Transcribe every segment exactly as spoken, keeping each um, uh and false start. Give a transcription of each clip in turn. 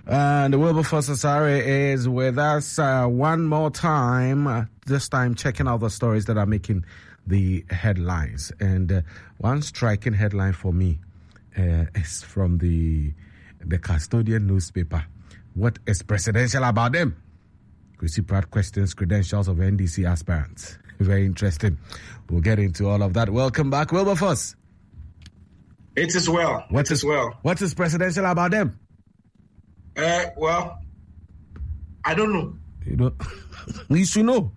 And Wilberforce Asare is with us uh, one more time, uh, this time checking out the stories that are making the headlines. And uh, one striking headline for me uh, is from the the Custodian newspaper. What is presidential about them? Chrissy Pratt questions credentials of N D C aspirants. Very interesting. We'll get into all of that. Welcome back, Wilberforce. It is well. What it is well. What is presidential about them? Uh, well, I don't know. You don't. You should know.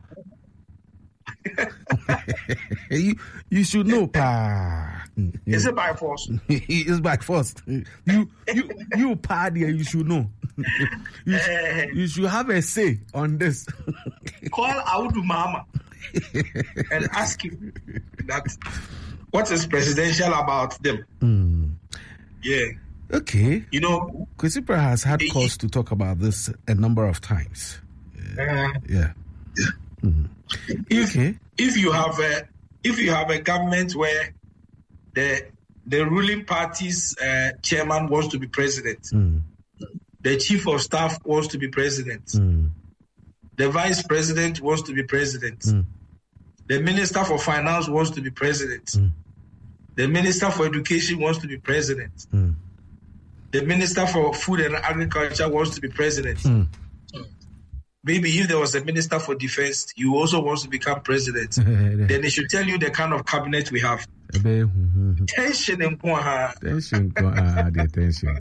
you, you should know, pa. Is it by force? It's by force. You, you, you, pa, there, you should know. you, uh, you should have a say on this. Call Audu Mama and ask him that what is presidential about them. Mm. Yeah. Okay. You know, Chrissy Pratt has had cause to talk about this a number of times. Uh, uh, yeah. yeah. Mm. If okay. if you have a if you have a government where the the ruling party's uh, chairman wants to be president, mm. the chief of staff wants to be president, mm. the vice president wants to be president, mm. the minister for finance wants to be president, mm. the minister for education wants to be president, mm. the minister for food and agriculture wants to be president. Mm. Maybe if there was a minister for defense, you also want to become president. Then they should tell you the kind of cabinet we have. Tension in Poha. Tension, tension.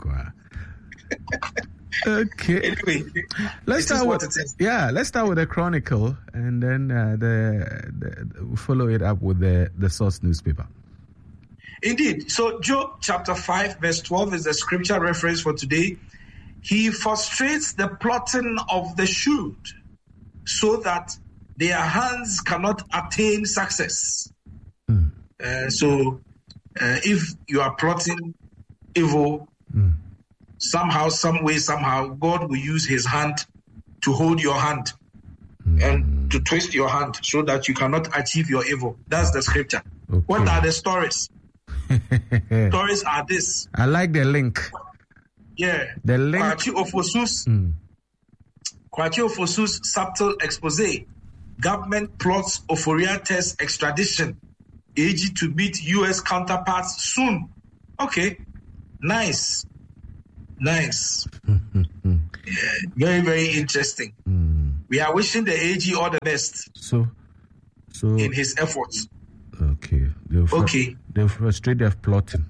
Okay. Anyway, let's start with yeah. Let's start with the Chronicle, and then uh, the, the we'll follow it up with the the Source newspaper. Indeed. So Job chapter five, verse twelve is the scripture reference for today. He frustrates the plotting of the shrewd so that their hands cannot attain success. Mm. Uh, so uh, if you are plotting evil, mm. somehow, some way, somehow, God will use his hand to hold your hand mm. and to twist your hand so that you cannot achieve your evil. That's the scripture. Okay. What are the stories? Stories are this. I like the link. Yeah. The link. Kwachi Ofosu's mm. Kwachi Ofosu's subtle expose. Government plots Oforia test extradition. A G to meet U S counterparts soon. Okay. Nice. Nice. yeah. Very, very interesting. Mm. We are wishing the A G all the best. So, so in his efforts. Okay. They'll fr- okay. They'll frustrate their plotting.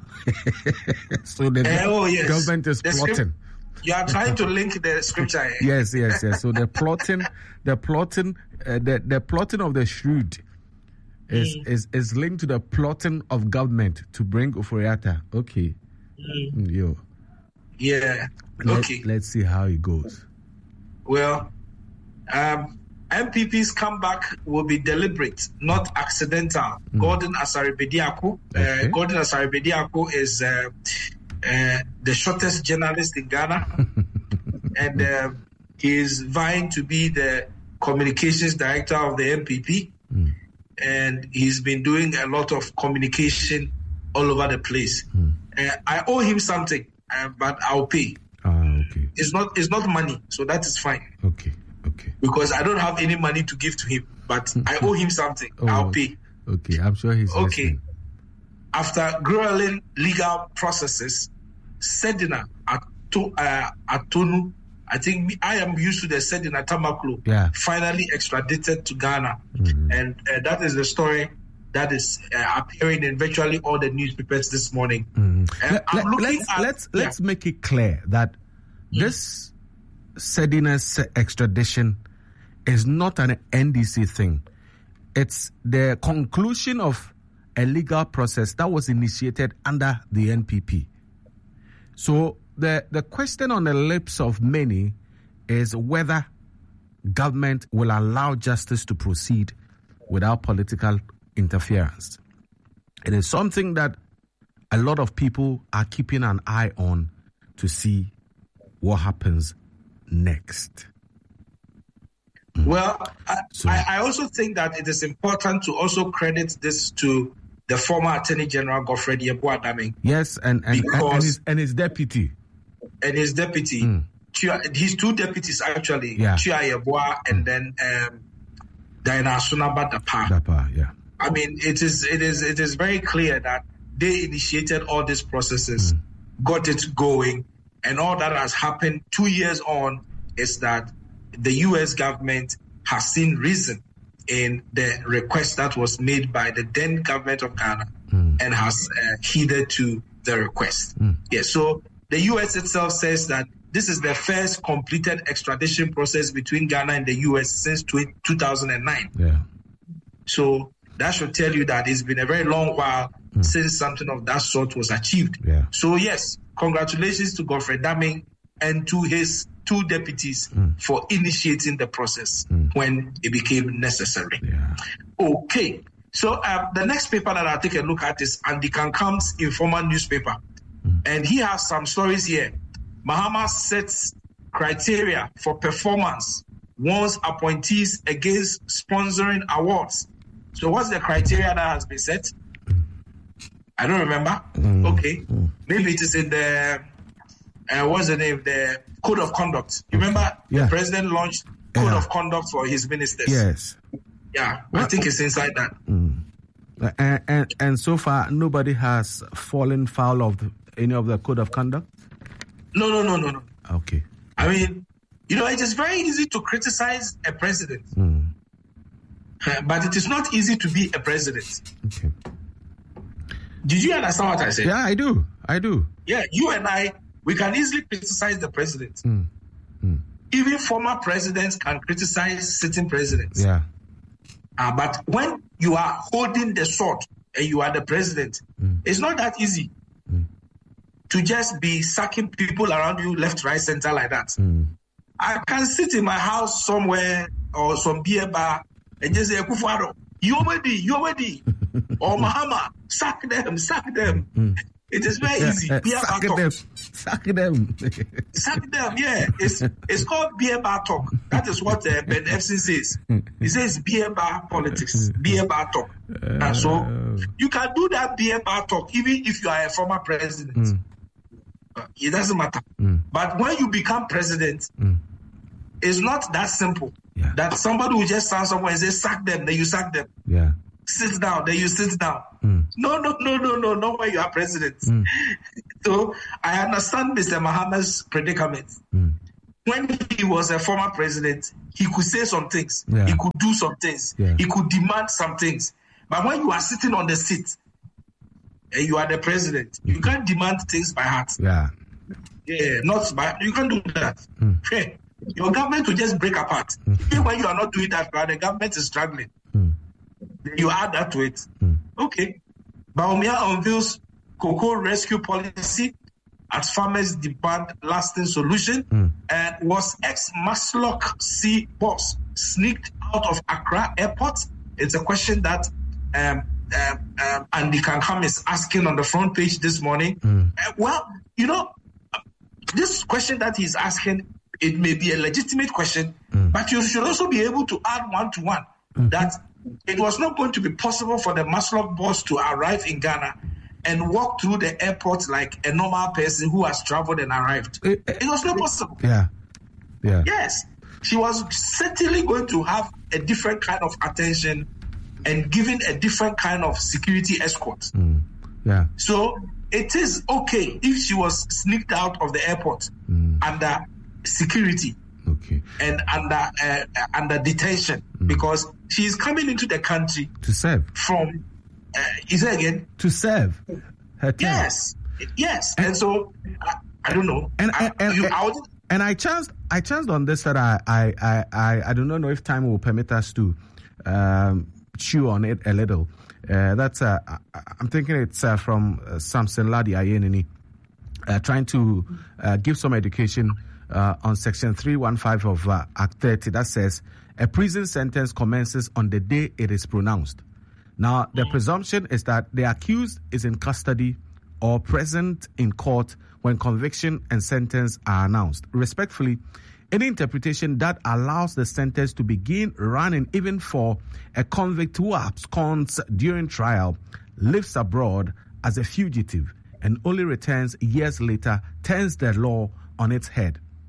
So the uh, oh, yes. government is the plotting. Script, you are trying to link the scripture. yes, yes, yes. So the plotting, the plotting, uh, the the plotting of the shrewd is mm. is is linked to the plotting of government to bring Oforiatta. Okay. Mm. Yo. Yeah. Let, okay. Let's see how it goes. Well, um. M P P's comeback will be deliberate, not accidental. Mm. Gordon Asare Bediako. Okay. Uh, Gordon Asare Bediako is uh, uh, the shortest journalist in Ghana, and uh, he is vying to be the communications director of the M P P. Mm. And he's been doing a lot of communication all over the place. Mm. Uh, I owe him something, uh, but I'll pay. Ah, okay. It's not. It's not money, so that is fine. Okay. Okay. Because I don't have any money to give to him, but I owe him something. Oh, I'll pay. Okay, I'm sure he's okay. listening. After grueling legal processes, Sedina Ato, uh, Atonu, I think me, I am used to the Sedina Tamaklo, yeah. finally extradited to Ghana, mm-hmm. and uh, that is the story that is uh, appearing in virtually all the newspapers this morning. Mm-hmm. And I'm Let, looking let's at, let's yeah. let's make it clear that mm-hmm. this Sedina's extradition is not an N D C thing. It's the conclusion of a legal process that was initiated under the N P P. So the, the question on the lips of many is whether government will allow justice to proceed without political interference. It is something that a lot of people are keeping an eye on to see what happens next. Well, I, so, I, I also think that it is important to also credit this to the former Attorney General Godfred Yeboah Dame. Yes, and and, and, and, his, and his deputy. And his deputy. Mm. his two deputies actually, yeah. Chia Yeboah and then um, Diana Sunaba Dapa. Dapa, yeah. I mean, it is it is it is very clear that they initiated all these processes, mm. got it going, and all that has happened two years on is that the U S government has seen reason in the request that was made by the then government of Ghana mm. and has uh, heeded to the request. Mm. Yeah, so the U S itself says that this is the first completed extradition process between Ghana and the U S since two thousand nine. Yeah. So that should tell you that it's been a very long while mm. since something of that sort was achieved. Yeah. So yes, congratulations to Godfrey Dame and to his two deputies mm. for initiating the process mm. when it became necessary. Yeah. Okay. So uh, the next paper that I'll take a look at is Andy Kankam's Informer newspaper. Mm. And he has some stories here. Mahama sets criteria for performance, warns appointees against sponsoring awards. So what's the criteria that has been set? I don't remember. Mm. Okay. Mm. Maybe it is in the, uh, what's the name? The Code of Conduct. You remember yeah. the president launched Code yeah. of Conduct for his ministers? Yes. Yeah, I think it's inside that. Mm. And, and and so far, nobody has fallen foul of the, any of the Code of Conduct? No, no, no, no, no. Okay. I mean, you know, it is very easy to criticize a president. Mm. But it is not easy to be a president. Okay. Did you understand what I said? Yeah, I do. I do. Yeah, you and I, we can easily criticize the president. Mm. Mm. Even former presidents can criticize sitting presidents. Yeah. Uh, but when you are holding the sword and you are the president, mm. it's not that easy mm. to just be sacking people around you left, right, center like that. Mm. I can sit in my house somewhere or some beer bar and just say, Akufo-Addo, you already, you already, or Mahama, sack them, sack them. Mm. It is very easy. Uh, beer sack bar them, talk. sack them. Sack them, yeah. It's it's called beer bar talk. That is what uh, Ben Epson says. He says beer bar politics, beer bar talk. Uh, and so you can do that beer bar talk even if you are a former president. Mm. Uh, it doesn't matter. Mm. But when you become president, mm. it's not that simple. Yeah. That somebody will just stand somewhere and say, sack them, then you sack them. Yeah. Sit down, then you sit down. Mm. No, no, no, no, no, not when you are president. Mm. So I understand Mister Mahama's predicament. Mm. When he was a former president, he could say some things. Yeah. He could do some things. Yeah. He could demand some things. But when you are sitting on the seat and you are the president, mm-hmm. you can't demand things by heart. Yeah. Yeah, not by, you can't do that. Mm. Hey, your government will just break apart. Mm. Even when you are not doing that, the government is struggling. Mm. You add that to it. Mm. Okay. Bawumia unveils cocoa rescue policy as farmers demand lasting solution. Mm. And was ex-Maslock Sea boss sneaked out of Accra airport? It's a question that um, um, um, Andy Kankam is asking on the front page this morning. Mm. Uh, well, you know, this question that he's asking, it may be a legitimate question, mm. but you should also be able to add one to one mm. that it was not going to be possible for the Maslock boss to arrive in Ghana and walk through the airport like a normal person who has traveled and arrived. It, it, it was not possible. Yeah. Yeah. Yes. She was certainly going to have a different kind of attention and given a different kind of security escort. Mm. Yeah. So it is okay if she was sneaked out of the airport mm. under security. Okay. And under uh, under detention mm. because she is coming into the country to serve from. Uh, is it again to serve her term. Yes, yes, and, and so I, I don't know. And I, and, and, you, and, I, and I chanced I chanced on this that I I, I I do not know if time will permit us to um, chew on it a little. Uh, that's uh, I, I'm thinking it's uh, from uh, Samson Ladi Ayenini, uh, trying to uh, give some education. Uh, on Section three fifteen of uh, Act thirty that says a prison sentence commences on the day it is pronounced. Now, the presumption is that the accused is in custody or present in court when conviction and sentence are announced. Respectfully, any interpretation that allows the sentence to begin running even for a convict who absconds during trial, lives abroad as a fugitive, and only returns years later turns the law on its head.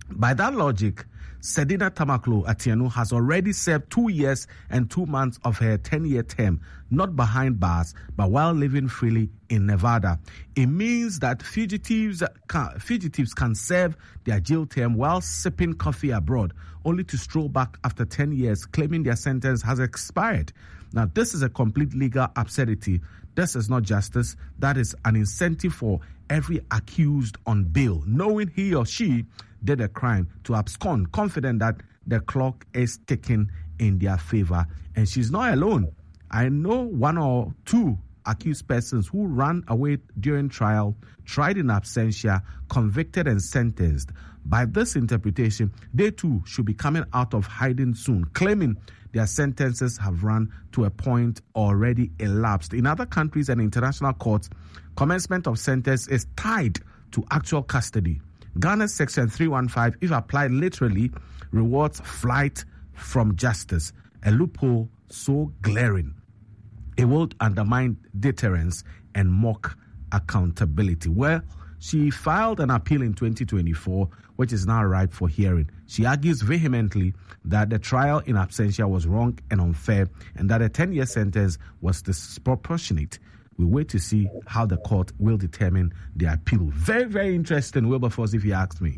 By that logic, Sedina Tamaklo Atieno has already served two years and two months of her ten-year term, not behind bars, but while living freely in Nevada. It means that fugitives can, fugitives can serve their jail term while sipping coffee abroad, only to stroll back after ten years, claiming their sentence has expired. Now, this is a complete legal absurdity. This is not justice. That is an incentive for every accused on bail, knowing he or she did a crime, to abscond, confident that the clock is ticking in their favor. And she's not alone. I know one or two accused persons who ran away during trial, tried in absentia, convicted and sentenced. By this interpretation, they too should be coming out of hiding soon, claiming their sentences have run to a point already elapsed. In other countries and international courts, commencement of sentence is tied to actual custody. Ghana's Section three fifteen, if applied literally, rewards flight from justice, a loophole so glaring it will undermine deterrence and mock accountability. Well, she filed an appeal in twenty twenty-four, which is now ripe for hearing. She argues vehemently that the trial in absentia was wrong and unfair, and that a ten-year sentence was disproportionate. We wait to see how the court will determine the appeal. Very, very interesting, Wilberforce, if you ask me.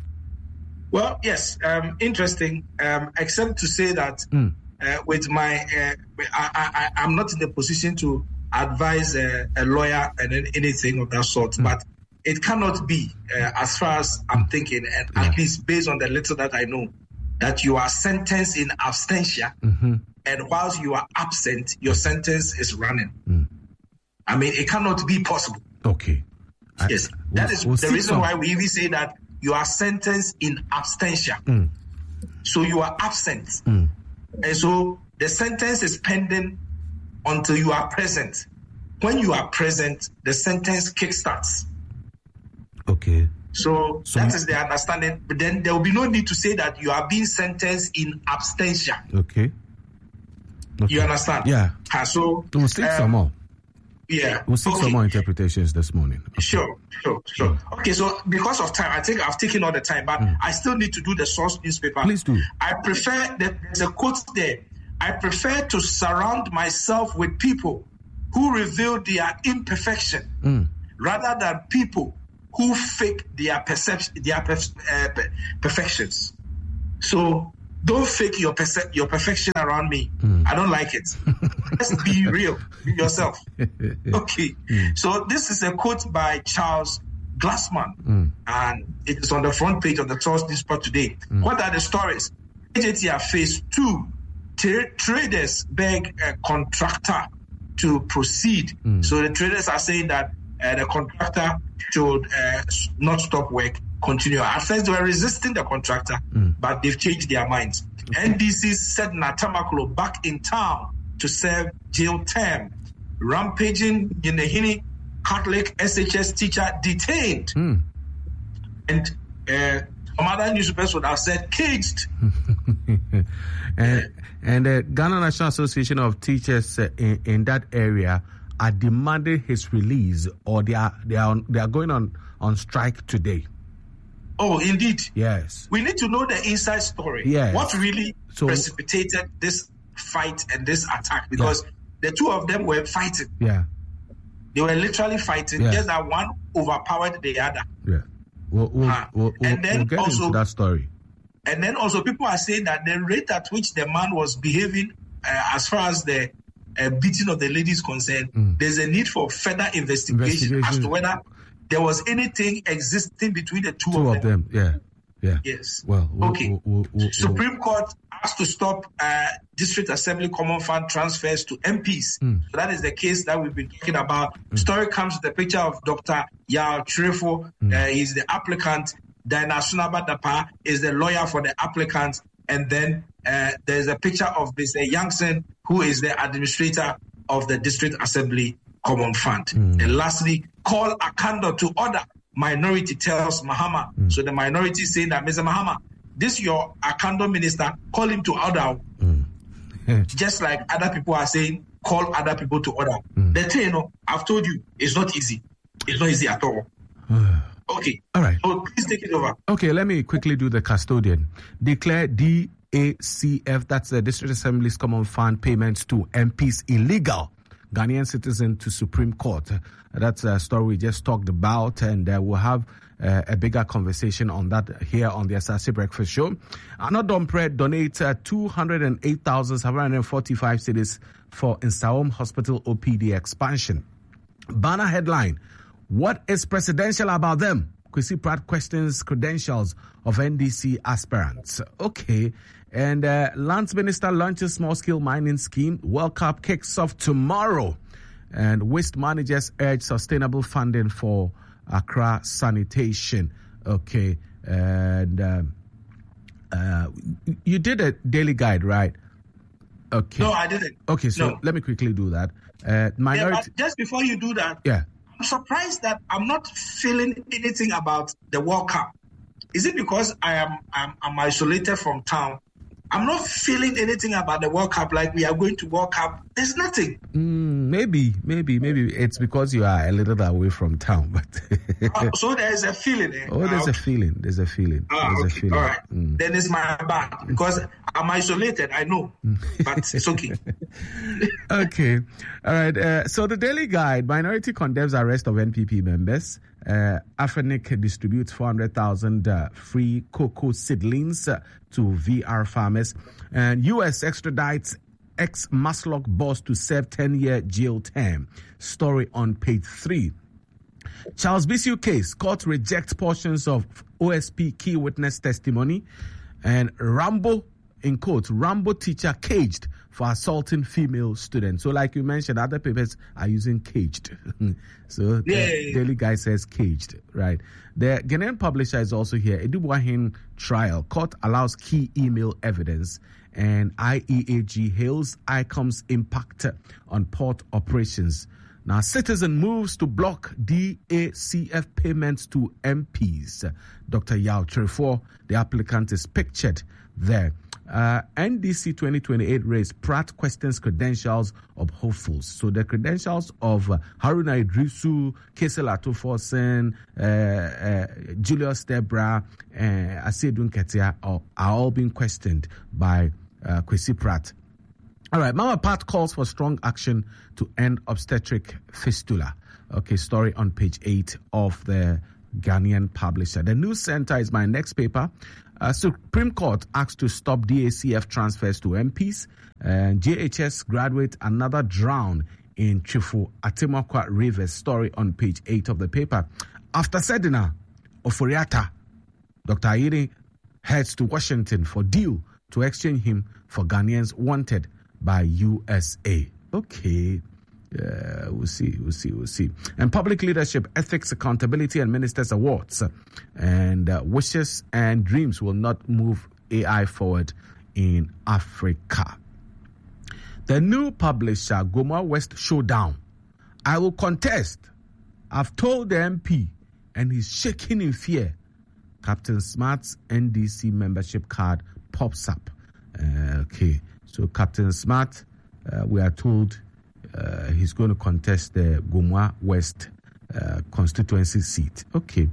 Well, yes, um, interesting, um, except to say that mm. uh, with my, uh, I, I, I'm not in the position to advise uh, a lawyer and anything of that sort, mm. but it cannot be, uh, as far as I'm thinking, and yeah. at least based on the little that I know, that you are sentenced in absentia, mm-hmm. and whilst you are absent, your sentence is running. Mm. I mean, it cannot be possible. Okay. Yes, I, that we'll, is we'll the reason some. why we even say that you are sentenced in absentia. Mm. So you are absent. Mm. And so the sentence is pending until you are present. When you are present, the sentence kickstarts. Okay. So, so that is the understanding. But then there will be no need to say that you are being sentenced in absentia. Okay. okay. You understand? Yeah. Uh, so we'll seek um, some more. Yeah. We'll seek okay. some more interpretations this morning. Okay. Sure, sure, sure. Mm. Okay, so because of time, I think I've taken all the time, but mm. I still need to do the source newspaper. Please do. I prefer, that there's a quote there, I prefer to surround myself with people who reveal their imperfection mm. rather than people who fake their perception, their perf- uh, per- perfections. So don't fake your perce- your perfection around me. Mm. I don't like it. Let's be real. Be yourself. Okay. Mm. So this is a quote by Charles Glassman, mm. and it is on the front page of the Source Newspaper today. Mm. What are the stories? A J T R phase two. Tra- traders beg a contractor to proceed. Mm. So the traders are saying that uh, the contractor should uh, not stop work, continue. At first, they were resisting the contractor, mm. but they've changed their minds. Okay. N D C said Natamaklo back in town to serve jail term. Rampaging Yenehini Catholic S H S teacher detained. Mm. And uh, some other newspapers would have said caged. and and the Ghana National Association of Teachers uh, in, in that area are demanding his release, or they are they are they are going on, on strike today. Oh, indeed. Yes. We need to know the inside story. Yes. What really so, precipitated this fight and this attack? Because yeah. the two of them were fighting. Yeah. They were literally fighting. Yeah. Just that one overpowered the other. Yeah. We'll, we'll, uh, we'll, and then we'll get also, into that story. And then also people are saying that the rate at which the man was behaving, uh, as far as the uh, beating of the lady is concerned, mm. there's a need for further investigation, investigation as to whether there was anything existing between the two, two of, of them. them. Yeah, yeah. Yes. Well, we'll okay. We'll, we'll, we'll, Supreme Court has to stop uh, District Assembly Common Fund transfers to M Ps. Mm. So that is the case that we've been talking about. Mm. Story comes with the picture of Doctor Yao Chirefo. Mm. Uh, he's the applicant. Diana Sunaba Dapa is the lawyer for the applicant. And then uh, there's a picture of Mister Youngson, who is the administrator of the District Assembly Common Fund. Mm. And lastly, call Akando to order. Minority tells Mahama. Mm. So the minority is saying that, Mister Mahama, this your Akando minister, call him to order. Mm. Just like other people are saying, call other people to order. Mm. The thing, you know, I've told you, it's not easy. It's not easy at all. Okay. All right. So please take it over. Okay, let me quickly do the custodian. Declare D A C F, that's the District Assembly's Common Fund payments to M Ps illegal. Ghanaian citizen to Supreme Court. Uh, that's a story we just talked about, and uh, we'll have uh, a bigger conversation on that here on the Asase Breakfast Show. Anodompre donates uh, two hundred eight thousand seven hundred forty-five cedis for Insawam Hospital O P D expansion. Banner headline: what is presidential about them? Kwesi Pratt questions credentials of N D C aspirants. Okay. And uh, Lands Minister launches small-scale mining scheme. World Cup kicks off tomorrow. And waste managers urge sustainable funding for Accra sanitation. Okay. And uh, uh, you did a daily guide, right? Okay. No, I didn't. Okay, so no. let me quickly do that. Uh, minority. Yeah, but just before you do that, yeah. I'm surprised that I'm not feeling anything about the World Cup. Is it because I am I'm, I'm isolated from town? I'm not feeling anything about the World Cup like we are going to World Cup. There's nothing. Mm, maybe, maybe, maybe it's because you are a little away from town. But uh, so there's a feeling. Eh? Oh, there's uh, a feeling. There's a feeling. Ah, there's okay. a feeling. All right. Mm. Then it's my bad because I'm isolated. I know, but it's okay. Okay. All right. Uh, so the Daily Guide: minority condemns arrest of N P P members. Uh, Afrenic distributes four hundred thousand uh, free cocoa seedlings uh, to V R farmers. And U S extradites ex-Maslock boss to serve ten-year jail term. Story on page three. Charles Bissiou case. Court rejects portions of O S P key witness testimony. And Rambo, in quotes, Rambo teacher caged for assaulting female students. So like you mentioned, other papers are using caged. So yeah, the yeah. Daily Guide says caged, right? The Ghanaian publisher is also here. Edubuahin trial. Court allows key email evidence. And I E A G hails I COM's impact on port operations. Now, Citizen moves to block D A C F payments to M Ps. Doctor Yao Trefo, the applicant, is pictured there. Uh, N D C twenty twenty-eight race, Pratt questions credentials of hopefuls. So the credentials of uh, Haruna Idrisu, Kesel Atoforsen, uh, uh, Julius Debra, and uh, Asedun Ketia are, are all being questioned by uh, Kwesi Pratt. All right, Mama Pat calls for strong action to end obstetric fistula. Okay, story on page eight of the Ghanaian publisher. The News Center is my next paper. Uh, Supreme Court asks to stop D A C F transfers to M Ps. Uh, J H S graduate another drown in Chifu Atemakwa Rivers. Story on page eight of the paper. After Sedina, Oforiata, Doctor Ayiri heads to Washington for deal to exchange him for Ghanaians wanted by U S A. Okay. Uh, we'll see, we'll see, we'll see. And Public Leadership, Ethics, Accountability, and Ministers Awards. And uh, wishes and dreams will not move A I forward in Africa. The new publisher, Goma West Showdown. I will contest. I've told the M P, and he's shaking in fear. Captain Smart's N D C membership card pops up. Uh, okay, so Captain Smart, uh, we are told Uh, he's going to contest the Goma West uh, constituency seat. Okay.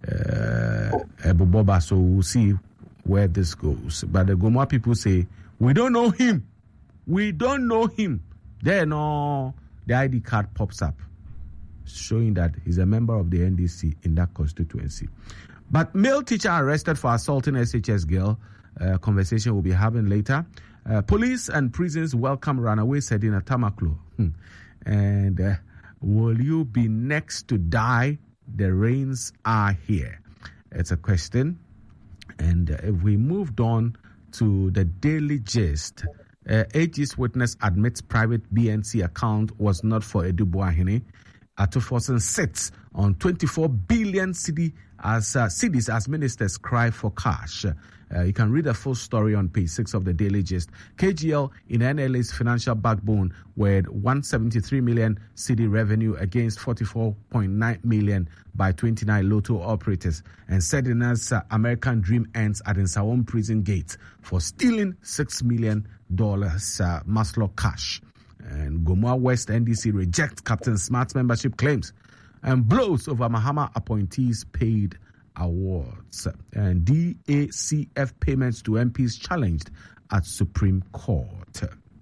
Uh, Boba, so we'll see where this goes. But the Goma people say, we don't know him. We don't know him. Then no, the I D card pops up, showing that he's a member of the N D C in that constituency. But male teacher arrested for assaulting S H S girl. Uh, conversation we'll be having later. Uh, police and prisons welcome runaway Sedina Tamaklo. Hmm. And uh, will you be next to die? The rains are here. It's a question. And uh, if we moved on to the Daily Gist, uh, A G's witness admits private B N C account was not for Edubuahine. Atoforsen sits on twenty-four billion cedi as uh, cedis as ministers cry for cash. Uh, you can read a full story on page six of the Daily Gist. K G L in N L A's financial backbone with one hundred seventy-three million cedi revenue against forty-four point nine million by twenty-nine Lotto operators. And Sedina's uh, American dream ends at Insawam prison gate for stealing six million dollars uh, Maslow cash. And Goma West N D C rejects Captain Smart's membership claims. and blows over Mahama appointees paid awards. And D A C F payments to M Ps challenged at Supreme Court.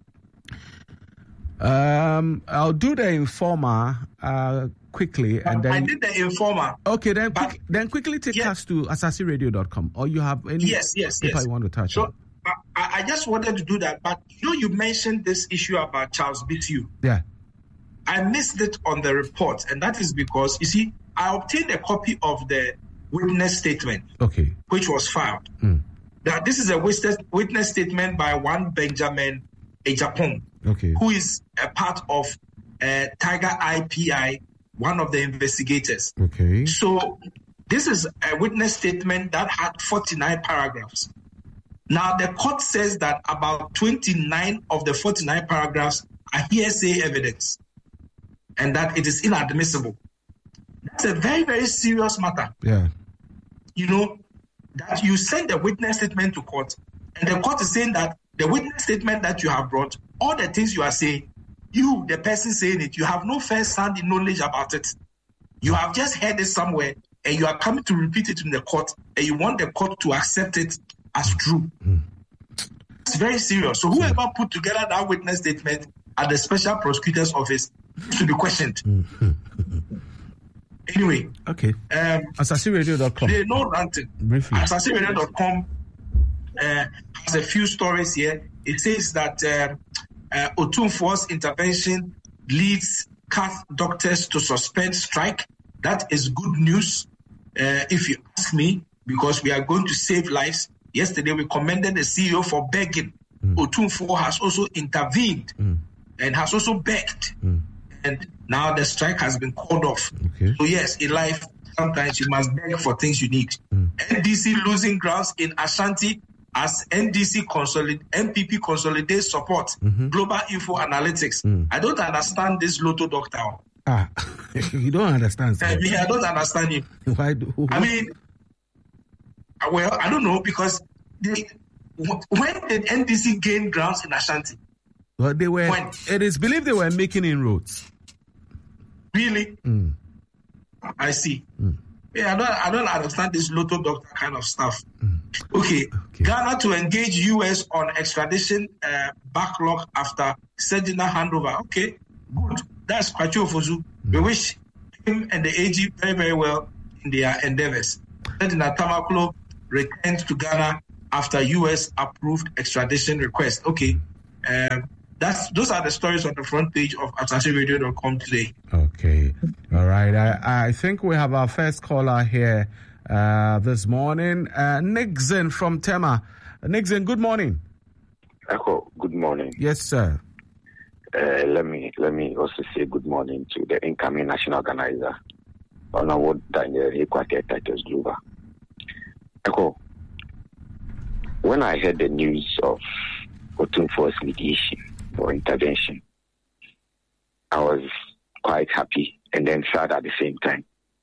Um, I'll do the Informer uh, quickly, and then I did the Informer. Okay, then quick, then quickly take yes. us to asase radio dot com. Or you have any yes, yes, paper yes. you want to touch so, on? I, I just wanted to do that, but you know, you mentioned this issue about Charles Bitiu. Yeah. I missed it on the report, and that is because, you see, I obtained a copy of the witness statement, okay, which was filed. Mm. That this is a witness, witness statement by one Benjamin Ejapong, okay, who is a part of uh, Tiger I P I, one of the investigators. Okay. So this is a witness statement that had forty-nine paragraphs. Now, the court says that about twenty-nine of the forty-nine paragraphs are hearsay evidence and that it is inadmissible. That's a very, very serious matter. Yeah. You know, that you send a witness statement to court, and the court is saying that the witness statement that you have brought, all the things you are saying, you, the person saying it, you have no first-hand knowledge about it. You have just heard it somewhere, and you are coming to repeat it in the court, and you want the court to accept it as true. Mm. It's very serious. So whoever mm. put together that witness statement at the Special Prosecutor's Office should be questioned. Mm. Anyway. Okay. Um, asase radio dot com. They know ranting. Briefly. asase radio dot com uh, has a few stories here. It says that uh, uh, Otumfuo's intervention leads C A T doctors to suspend strike. That is good news, uh, if you ask me, because we are going to save lives. Yesterday, we commended the C E O for begging. Mm. Otumfuo has also intervened mm. and has also begged. Mm. And now the strike has been called off. Okay. So yes, in life, sometimes you must beg for things you need. Mm. N D C losing grounds in Ashanti as N D C consolid- N P P consolidates support. Mm-hmm. Global Info Analytics. Mm. I don't understand this Lotto doctor. Ah, you don't understand. I mean, I don't understand him. Why do? I mean, well, I don't know, because they, when did N D C gain grounds in Ashanti? Well, they were. When? It is believed they were making inroads. Really? Mm. I see. Mm. Yeah, I don't, I don't understand this Lotto doctor kind of stuff. Mm. Okay. okay, Ghana to engage U S on extradition uh, backlog after Sedina handover. Okay, good. That's Kwachu Ofosu. Mm. We wish him and the A G very, very well in their endeavors. Sedina Tamaklo returned to Ghana after U S approved extradition request. Okay. Um, That's those are the stories on the front page of asase radio dot com today. Okay. All right. I, I think we have our first caller here uh, this morning. Uh, Nixon from Tema. Nixon, good morning. Echo, good morning. Yes, sir. Uh, let me let me also say good morning to the incoming national organizer, Honorable Daniel Equator Titus Glover. Echo, when I heard the news of Otumfuo's mediation or intervention, I was quite happy and then sad at the same time.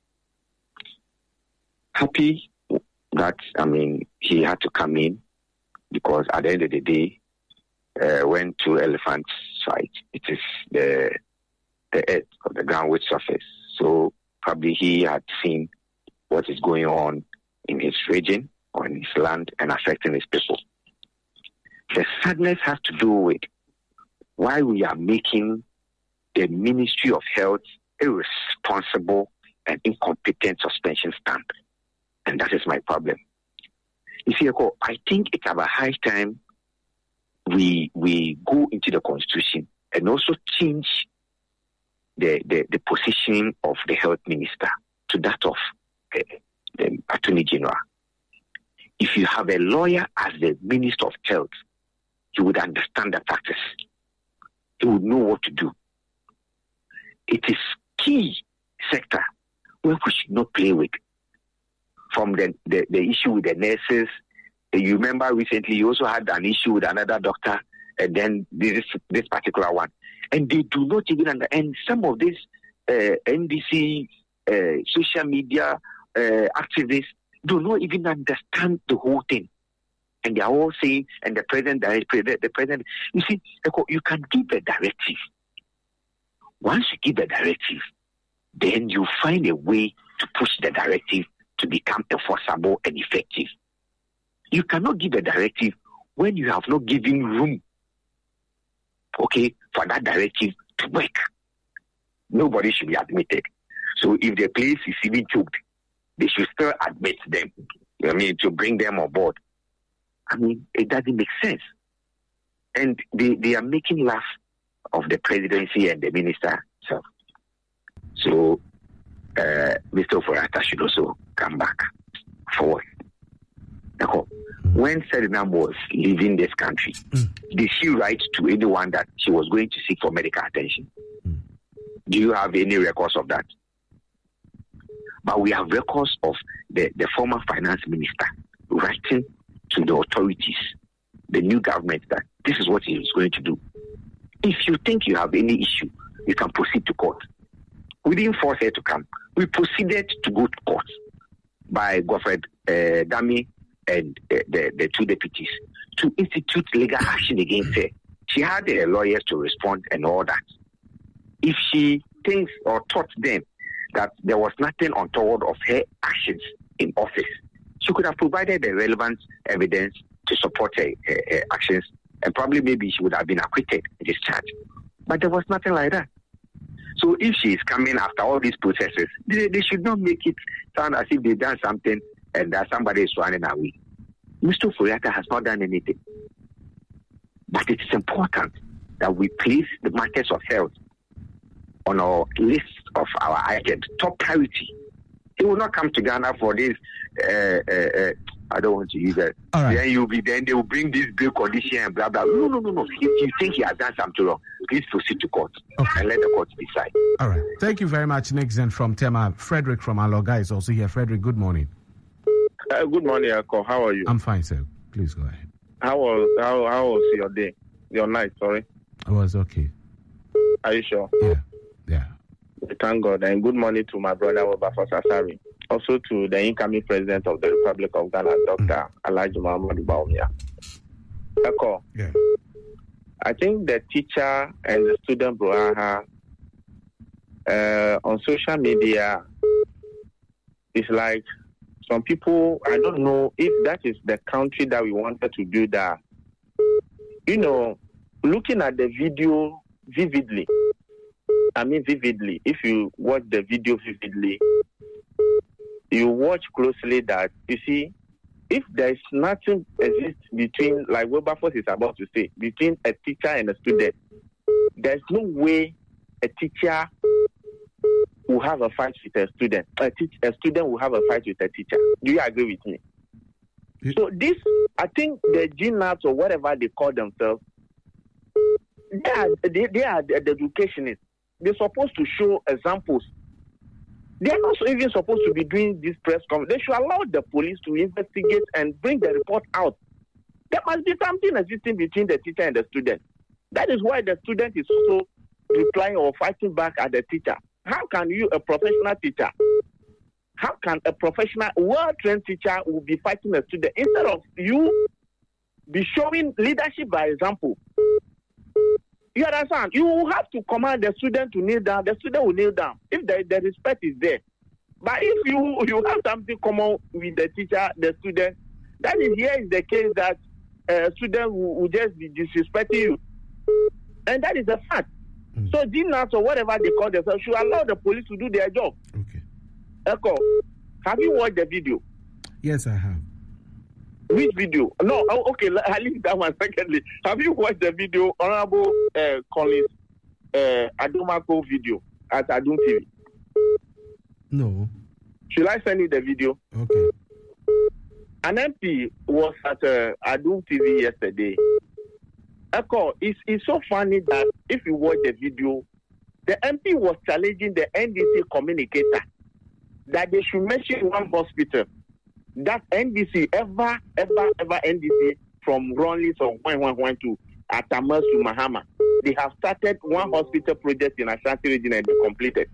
Happy that, I mean, he had to come in, because at the end of the day, uh, when two elephants fight, it is the the earth of the ground which suffers. So probably he had seen what is going on in his region or in his land and affecting his people. The sadness has to do with why we are making the Ministry of Health irresponsible and incompetent suspension stand. And that is my problem. You see, I think it's about high time we we go into the Constitution and also change the, the, the position of the health minister to that of uh, the Attorney General. If you have a lawyer as the Minister of Health, he would understand the practice. He would know what to do. It is key sector where we should not play with. From the, the, the issue with the nurses, you remember recently you also had an issue with another doctor, and then this this particular one. And they do not even understand. Some of these uh, N D C uh, social media uh, activists do not even understand the whole thing. And they are all saying, and the president, the president, you see, you can give a directive. Once you give a directive, then you find a way to push the directive to become enforceable and effective. You cannot give a directive when you have not given room, okay, for that directive to work. Nobody should be admitted. So if the place is even choked, they should still admit them. I mean, to bring them on board. I mean, it doesn't make sense. And they, they are making laugh of the presidency and the minister himself. So uh, Mister Ofori-Atta should also come back forward. When Suriname was leaving this country, mm. did she write to anyone that she was going to seek for medical attention? Mm. Do you have any records of that? But we have records of the, the former finance minister writing to the authorities, the new government, that this is what he is going to do. If you think you have any issue, you can proceed to court. We didn't force her to come. We proceeded to go to court by Godfred uh, Dami and uh, the, the two deputies to institute legal action against her. She had her lawyers to respond and all that. If she thinks or thought then that there was nothing untoward of her actions in office, she could have provided the relevant evidence to support her, her, her actions, and probably maybe she would have been acquitted in this charge. But there was nothing like that. So if she is coming after all these processes, they, they should not make it sound as if they've done something and that somebody is running away. Mister Ofori-Atta has not done anything. But it is important that we place the matters of health on our list of our agenda, top priority. He will not come to Ghana for this. Uh, uh, uh, I don't want to use that. Right. Then you'll be. Then they will bring this bill condition and blah blah. No, no, no, no. If you think he has done something wrong, please proceed to court okay. and let the court decide. All right. Thank you very much, Nixon from Tema. Frederick from Aloga is also here. Frederick, good morning. Uh, good morning, Akko. How are you? I'm fine, sir. Please go ahead. How was how how was your day? Your night, sorry. I was okay. Are you sure? Yeah. Yeah. Thank God. And good morning to my brother Wilberforce Asari. Also to the incoming president of the Republic of Ghana, Doctor Mm. Alhaji Muhammadu Bawumia. Akko. Yeah. I think the teacher and the student Bruhaha uh, on social media is like some people, I don't know if that is the country that we wanted to do that. You know, looking at the video vividly, I mean vividly, if you watch the video vividly, you watch closely that, you see, if there is nothing exists between, like Wilberforce is about to say, between a teacher and a student, there's no way a teacher will have a fight with a student. A, teach, a student will have a fight with a teacher. Do you agree with me? Yeah. So this, I think the G N A Ts or whatever they call themselves, they are, they, they are the educationists. They're supposed to show examples. They're not even supposed to be doing this press conference. They should allow the police to investigate and bring the report out. There must be something existing between the teacher and the student. That is why the student is also replying or fighting back at the teacher. How can you, a professional teacher, how can a professional, well-trained teacher will be fighting a student instead of you be showing leadership by example? You understand? You have to command the student to kneel down. The student will kneel down if the, the respect is there. But if you you have something common with the teacher, the student, that is here is the case that a uh, student will, will just be disrespecting you, and that is the fact. Mm. So G N A Ts or whatever they call themselves should allow the police to do their job. Okay. Echo, have you watched the video? Yes, I have. Which video? No, oh, okay, I'll leave that one. Secondly, have you watched the video, Honorable uh, Collins uh, Adumako video at Adum T V? No. Should I send you the video? Okay. An M P was at uh, Adum T V yesterday. Echo, it's, it's so funny that if you watch the video, the M P was challenging the N D C communicator that they should mention one hospital. That N D C ever, ever, ever N D C from Ronlis or one one one to Atamas to Mahama. They have started one hospital project in Ashanti region and they completed.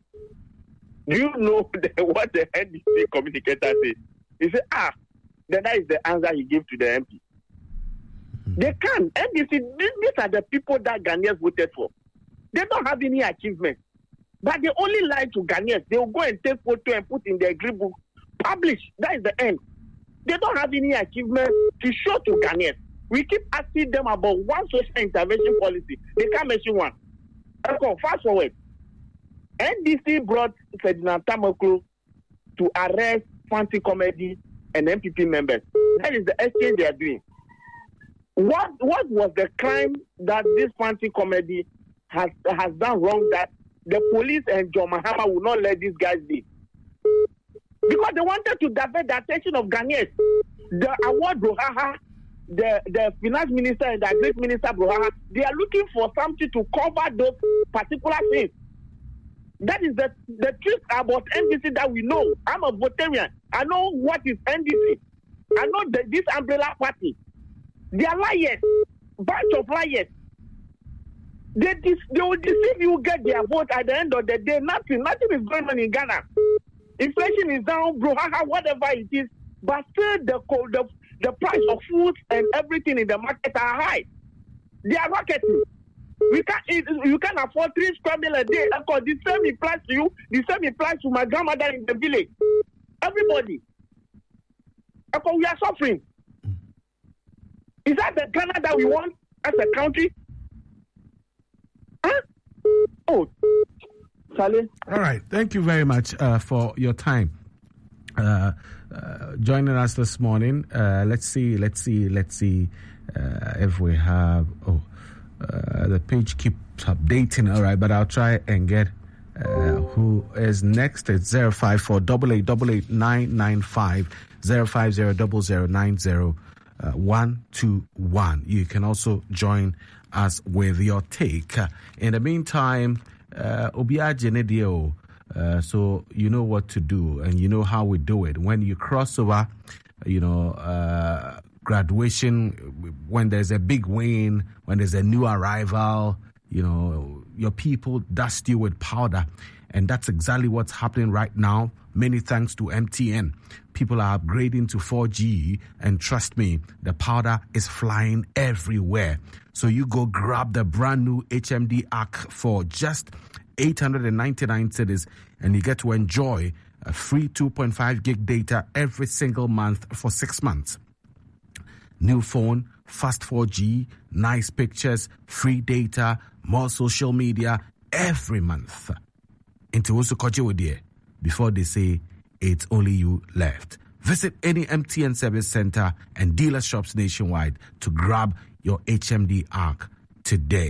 Do you know the, what the N D C communicator said? He said, ah, then that is the answer he gave to the M P. Mm-hmm. They can. N D C, these are the people that Ghanaians voted for. They don't have any achievement. But they only lie to Ghanaians. They will go and take photo and put in their green book, publish. That is the end. They don't have any achievement to show to Ghanaians. We keep asking them about one social intervention policy. They can't mention one. Okay, fast forward. N D C brought Ferdinand Tamaklo to arrest Fancy Comedy and M P P members. That is the exchange they are doing. What what was the crime that this Fancy Comedy has has done wrong that the police and John Mahama will not let these guys be? Because they wanted to divert the attention of Ghanaians. The award Brohaha, the, the finance minister and the agri minister Brohaha, they are looking for something to cover those particular things. That is the, the truth about N D C that we know. I'm a Votarian. I know what is N D C. I know the, this umbrella party. They are liars. Bunch of liars. They, dis, they will deceive you, get their vote at the end of the day. Nothing. Nothing is going on in Ghana. Inflation is down, bro, whatever it is. But still, the, the, the price of food and everything in the market are high. They are rocketing. We can't eat, you can afford three square meal a day. Because the same applies to you, the same applies to my grandmother in the village. Everybody. Because we are suffering. Is that the Ghana that we want as a country? Huh? Oh, Saleh. All right. Thank you very much uh, for your time. Uh, uh, joining us this morning. Uh, let's see, let's see, let's see uh, if we have. Oh. Uh, the page keeps updating, all right, but I'll try and get uh, who is next. It's zero five four eight eight eight eight nine nine five zero five zero zero zero nine zero one two one. You can also join us with your take. In the meantime, uh, Obia Genedio, uh, so you know what to do and you know how we do it. When you cross over, you know, uh, graduation, when there's a big win, when there's a new arrival, you know, your people dust you with powder. And that's exactly what's happening right now. Many thanks to M T N. People are upgrading to four G, and trust me, the powder is flying everywhere. So you go grab the brand new H M D A C for just eight hundred ninety-nine cedis, and you get to enjoy a free two point five gig data every single month for six months. New phone, fast four G, nice pictures, free data, more social media every month. Into also Kojiwodie before they say it's only you left. Visit any M T N service center and dealer shops nationwide to grab your H M D A C today.